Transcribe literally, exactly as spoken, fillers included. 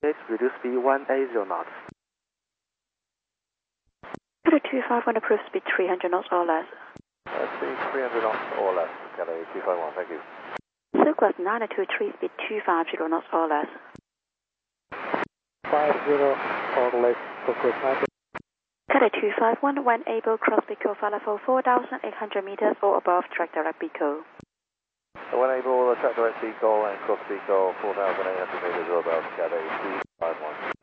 Reduce speed one eighty knots. Cathay two five one, approved speed three hundred knots or less. Uh, speed three hundred knots or less. Cathay two five one, thank you. Southwest nine two three, speed two five zero knots or less. five zero or less, Southwest nine. Cathay two five one, when able, cross Pico for level four thousand eight hundred meters or above, track direct Pico. So when able, track direct Pico and cross Pico four thousand eight hundred meters or above, Cathay two five one.